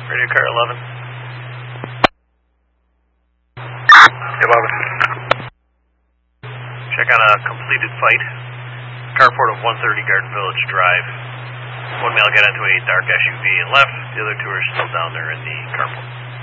Radio car 11. 11. Check on a completed fight. Carport of 130 Garden Village Drive. One male got into a dark SUV and left. The other two are still down there in the carport.